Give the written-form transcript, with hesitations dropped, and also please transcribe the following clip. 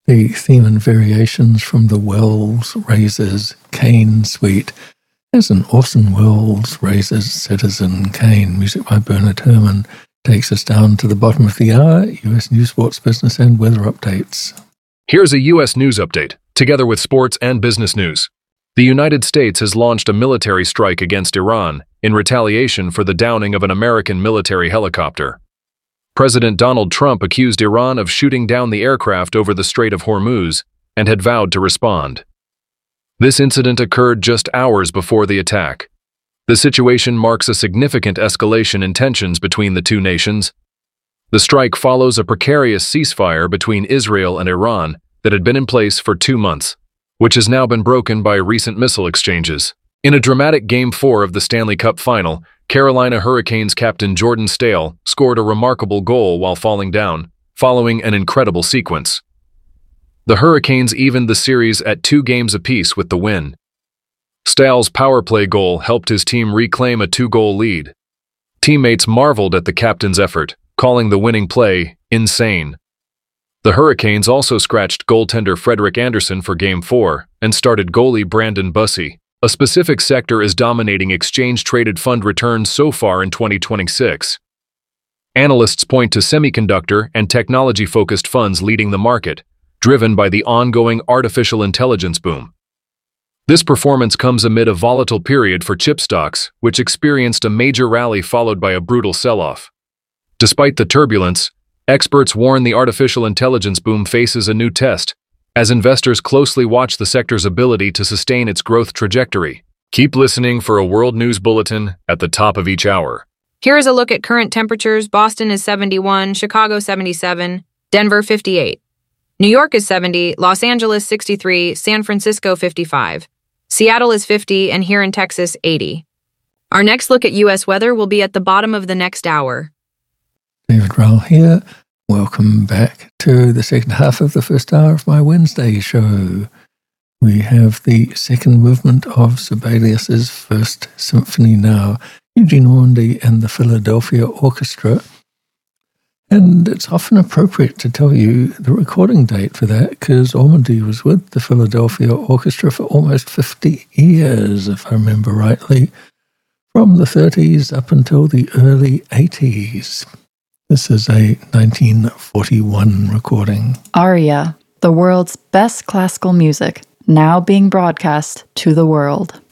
The theme and variations from the Wells Razors Kane Suite as an Orson Welles Razors Citizen Kane. Music by Bernard Herrmann takes us down to the bottom of the hour. U.S. news, sports, business, and weather updates. Here's a U.S. news update, together with sports and business news. The United States has launched a military strike against Iran in retaliation for the downing of an American military helicopter. President Donald Trump accused Iran of shooting down the aircraft over the Strait of Hormuz and had vowed to respond. This incident occurred just hours before the attack. The situation marks a significant escalation in tensions between the two nations. The strike follows a precarious ceasefire between Israel and Iran that had been in place for 2 months, which has now been broken by recent missile exchanges. In a dramatic Game 4 of the Stanley Cup Final, Carolina Hurricanes captain Jordan Staal scored a remarkable goal while falling down, following an incredible sequence. The Hurricanes evened the series at 2 games apiece with the win. Staal's power play goal helped his team reclaim a 2-goal lead. Teammates marveled at the captain's effort, calling the winning play insane. The Hurricanes also scratched goaltender Frederik Andersen for Game 4 and started goalie Brandon Bussi. A specific sector is dominating exchange-traded fund returns so far in 2026. Analysts point to semiconductor and technology-focused funds leading the market, driven by the ongoing artificial intelligence boom. This performance comes amid a volatile period for chip stocks, which experienced a major rally followed by a brutal sell-off. Despite the turbulence, experts warn the artificial intelligence boom faces a new test, as investors closely watch the sector's ability to sustain its growth trajectory. Keep listening for a world news bulletin at the top of each hour. Here is a look at current temperatures. Boston is 71, Chicago 77, Denver 58. New York is 70, Los Angeles 63, San Francisco 55. Seattle is 50, and here in Texas, 80. Our next look at U.S. weather will be at the bottom of the next hour. David Rowell here. Welcome back to the second half of the first hour of my Wednesday show. We have the second movement of Sibelius's First Symphony now, Eugene Ormandy and the Philadelphia Orchestra. And it's often appropriate to tell you the recording date for that, because Ormandy was with the Philadelphia Orchestra for almost 50 years, if I remember rightly, from the 30s up until the early 80s. This is a 1941 recording. Aria, the world's best classical music, now being broadcast to the world.